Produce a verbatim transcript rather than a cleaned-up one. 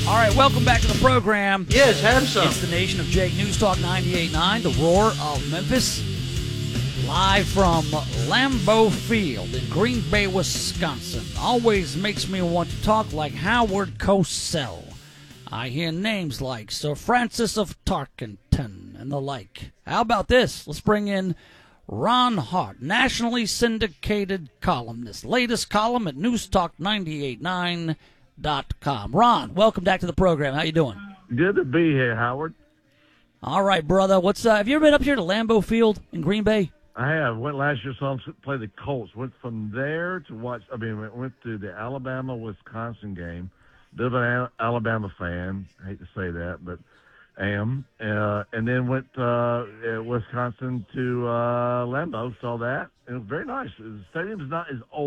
All right, welcome back to the program. Yes, have some. It's the Nation of Jake News Talk ninety-eight point nine, the roar of Memphis. Live from Lambeau Field in Green Bay, Wisconsin. Always makes me want to talk like Howard Cosell. I hear names like Sir Francis of Tarkington and the like. How about this? Let's bring in Ron Hart, nationally syndicated columnist. Latest column at news talk ninety-eight point nine dot com. Ron, welcome back to the program. How you doing? Good to be here, Howard. All right, brother. What's uh, have you ever been up here to Lambeau Field in Green Bay? I have. Went last year, saw them play the Colts. Went from there to watch. I mean, went, went to the Alabama-Wisconsin game. Bit of an Alabama fan. I hate to say that, but am. Uh, and then went uh, uh, Wisconsin to uh, Lambeau. Saw that. It was very nice. The stadium's not as old.